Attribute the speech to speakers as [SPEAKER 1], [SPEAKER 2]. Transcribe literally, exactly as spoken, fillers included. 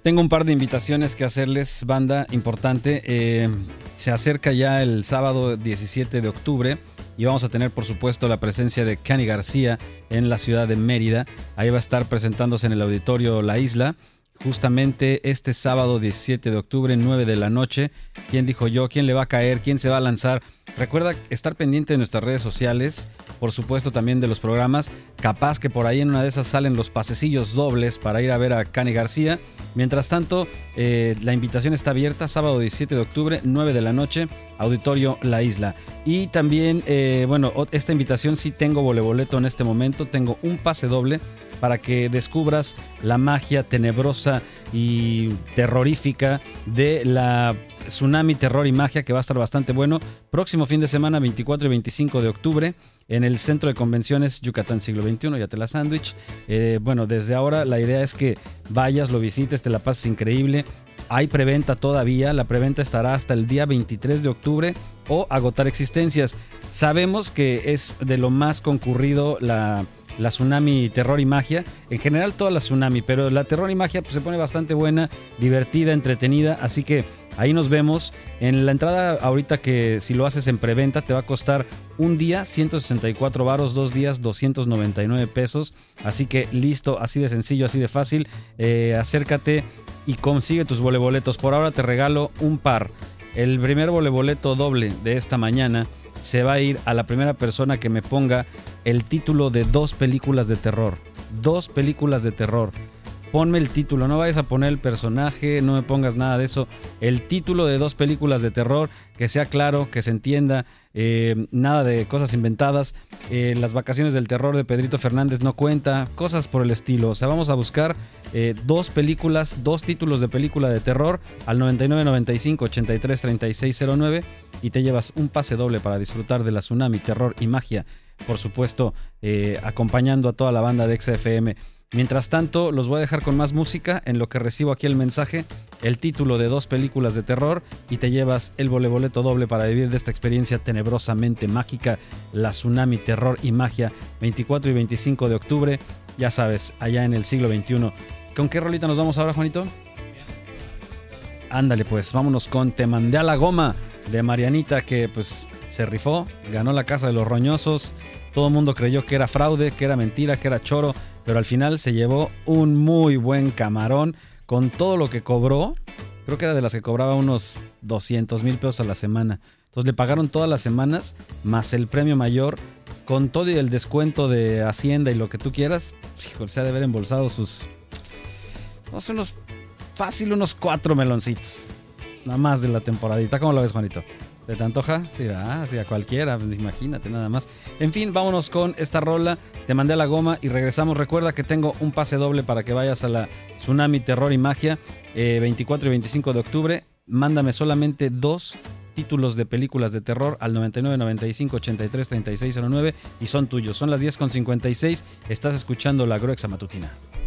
[SPEAKER 1] Tengo un par de invitaciones que hacerles, banda, importante. Eh, se acerca ya el sábado diecisiete de octubre y vamos a tener, por supuesto, la presencia de Cani García en la ciudad de Mérida. Ahí va a estar presentándose en el auditorio La Isla, justamente este sábado diecisiete de octubre, nueve de la noche. ¿Quién dijo yo? ¿Quién le va a caer? ¿Quién se va a lanzar? Recuerda estar pendiente de nuestras redes sociales, por supuesto también de los programas. Capaz que por ahí en una de esas salen los pasecillos dobles para ir a ver a Cani García. Mientras tanto, eh, la invitación está abierta, sábado diecisiete de octubre, nueve de la noche, auditorio La Isla. Y también, eh, bueno, esta invitación sí tengo voleboleto en este momento, tengo un pase doble para que descubras la magia tenebrosa y terrorífica de la Tsunami Terror y Magia, que va a estar bastante bueno. Próximo fin de semana, veinticuatro y veinticinco de octubre, en el Centro de Convenciones Yucatán Siglo veintiuno, ya te la sándwich. Eh, bueno, desde ahora la idea es que vayas, lo visites, te la pases increíble. Hay preventa todavía, la preventa estará hasta el día veintitrés de octubre o agotar existencias. Sabemos que es de lo más concurrido la... la Tsunami Terror y Magia, en general toda la Tsunami, pero la Terror y Magia pues, se pone bastante buena, divertida, entretenida, así que ahí nos vemos. En la entrada ahorita, que si lo haces en preventa te va a costar un día ciento sesenta y cuatro varos, dos días doscientos noventa y nueve pesos, así que listo, así de sencillo, así de fácil. Eh, acércate y consigue tus voleboletos. Por ahora te regalo un par. El primer voleboleto doble de esta mañana se va a ir a la primera persona que me ponga el título de dos películas de terror. Dos películas de terror. Ponme el título, no vayas a poner el personaje, no me pongas nada de eso. El título de dos películas de terror, que sea claro, que se entienda, eh, nada de cosas inventadas. Eh, las vacaciones del terror de Pedrito Fernández no cuenta, cosas por el estilo. O sea, vamos a buscar eh, dos películas, dos títulos de película de terror al noventa y nueve noventa y cinco ochenta y tres treinta y seis cero nueve y te llevas un pase doble para disfrutar de la Tsunami Terror y Magia. Por supuesto, eh, acompañando a toda la banda de Exa F M. Mientras tanto, los voy a dejar con más música en lo que recibo aquí el mensaje, el título de dos películas de terror, y te llevas el voleboleto doble para vivir de esta experiencia tenebrosamente mágica, la Tsunami Terror y Magia, veinticuatro y veinticinco de octubre, ya sabes, allá en el siglo veintiuno. ¿Con qué rolita nos vamos ahora, Juanito? Ándale pues, vámonos con Te Mandé a la Goma, de Marianita, que pues se rifó, ganó la Casa de los Roñosos. Todo el mundo creyó que era fraude, que era mentira, que era choro, pero al final se llevó un muy buen camarón con todo lo que cobró. Creo que era de las que cobraba unos doscientos mil pesos a la semana. Entonces le pagaron todas las semanas, más el premio mayor, con todo y el descuento de Hacienda y lo que tú quieras. Híjole, se ha de haber embolsado sus, no sé, unos, fácil unos cuatro meloncitos. Nada más de la temporadita. ¿Cómo lo ves, Juanito? ¿Te, te antoja? Sí, ah, sí, a cualquiera, pues imagínate nada más. En fin, vámonos con esta rola, Te Mandé a la Goma, y regresamos. Recuerda que tengo un pase doble para que vayas a la Tsunami Terror y Magia, eh, veinticuatro y veinticinco de octubre. Mándame solamente dos títulos de películas de terror al noventa y nueve noventa y cinco ochenta y tres treinta y seis cero nueve y son tuyos. Son las diez con cincuenta y seis, estás escuchando La Gruexa Matutina.